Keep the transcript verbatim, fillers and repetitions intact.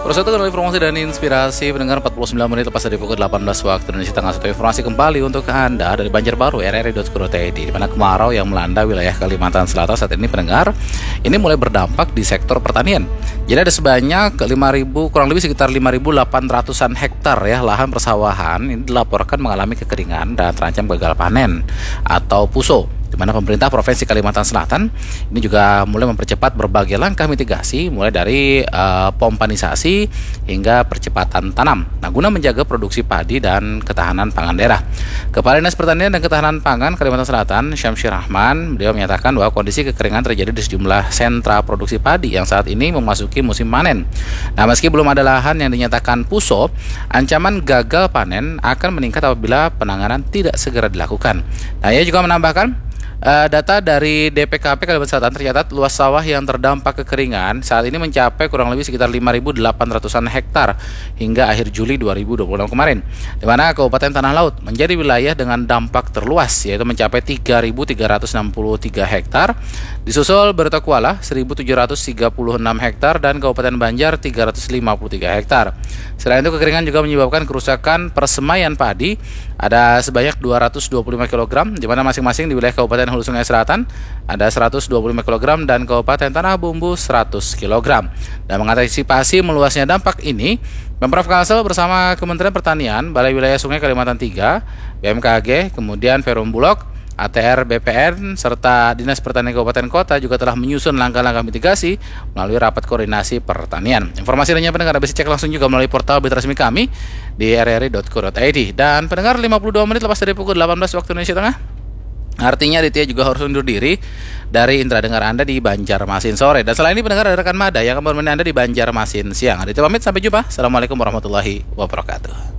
Persatu kembali informasi dan inspirasi pendengar empat puluh sembilan menit lepas dari pukul delapan belas waktu Indonesia Tengah. Satu informasi kembali untuk Anda dari Banjarbaru R R I dot co dot I D, di mana kemarau yang melanda wilayah Kalimantan Selatan saat ini pendengar ini mulai berdampak di sektor pertanian. Jadi ada sebanyak lima ribu, kurang lebih sekitar lima ribu delapan ratusan hektar ya lahan persawahan ini dilaporkan mengalami kekeringan dan terancam gagal panen atau puso, di mana pemerintah Provinsi Kalimantan Selatan ini juga mulai mempercepat berbagai langkah mitigasi, mulai dari uh, pompanisasi hingga percepatan tanam. Nah, guna menjaga produksi padi dan ketahanan pangan daerah. Kepala Dinas Pertanian dan Ketahanan Pangan Kalimantan Selatan, Syamsir Rahman, beliau menyatakan bahwa kondisi kekeringan terjadi di sejumlah sentra produksi padi yang saat ini memasuki musim panen. Nah, meski belum ada lahan yang dinyatakan puso, ancaman gagal panen akan meningkat apabila penanganan tidak segera dilakukan. Nah, ia juga menambahkan, Uh, data dari D P K P Kalimantan Selatan tercatat luas sawah yang terdampak kekeringan saat ini mencapai kurang lebih sekitar lima ribu delapan ratusan hektar hingga akhir Juli dua ribu dua puluh enam kemarin, di mana Kabupaten Tanah Laut menjadi wilayah dengan dampak terluas, yaitu mencapai tiga ribu tiga ratus enam puluh tiga hektar, disusul Bertokuala seribu tujuh ratus tiga puluh enam hektar dan Kabupaten Banjar tiga ratus lima puluh tiga hektar. Selain itu, kekeringan juga menyebabkan kerusakan persemaian padi ada sebanyak dua ratus dua puluh lima kilogram, di mana masing-masing di wilayah Kabupaten Hulu Sungai Selatan ada seratus dua puluh lima kilogram dan Kabupaten Tanah Bumbu seratus kilogram. Dan mengantisipasi meluasnya dampak ini, Pemprov Kalsel bersama Kementerian Pertanian, Balai Wilayah Sungai Kalimantan tiga, B M K G, kemudian Perum Bulog, A T R B P N, serta Dinas Pertanian Kabupaten Kota juga telah menyusun langkah-langkah mitigasi melalui rapat koordinasi pertanian. Informasi lainnya pendengar bisa cek langsung juga melalui portal berita resmi kami di R R I dot co dot I D. Dan pendengar, lima puluh dua menit lepas dari pukul delapan belas waktu Indonesia Tengah, artinya Aditya juga harus undur diri dari indera dengar Anda di Banjarmasin sore. Dan selain ini pendengar, ada rekan Mada yang akan menemani Anda di Banjarmasin siang. Aditya pamit, sampai jumpa. Assalamualaikum warahmatullahi wabarakatuh.